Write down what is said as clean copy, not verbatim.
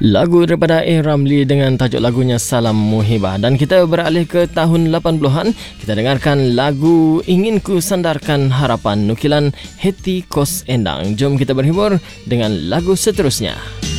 Lagu daripada A. Ramli dengan tajuk lagunya Salam Muhibah. Dan kita beralih ke tahun 80-an. Kita dengarkan lagu Ingin Ku Sandarkan Harapan nukilan Hetty Koes Endang. Jom kita berhibur dengan lagu seterusnya.